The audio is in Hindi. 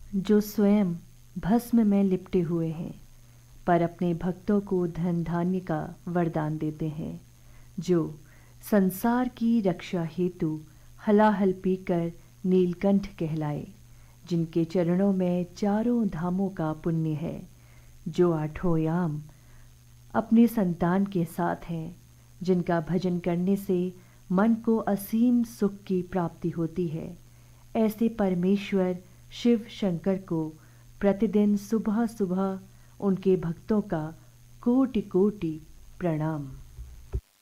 जो स्वयं भस्म में लिपटे हुए हैं, पर अपने भक्तों को धन धान्य का वरदान देते हैं, जो संसार की रक्षा हेतु हलाहल पीकर नीलकंठ कहलाए, जिनके चरणों में चारों धामों का पुण्य है, जो आठों याम अपने संतान के साथ हैं, जिनका भजन करने से मन को असीम सुख की प्राप्ति होती है। ऐसे परमेश्वर शिव शंकर को प्रतिदिन सुबह सुबह उनके भक्तों का कोटि कोटि प्रणाम।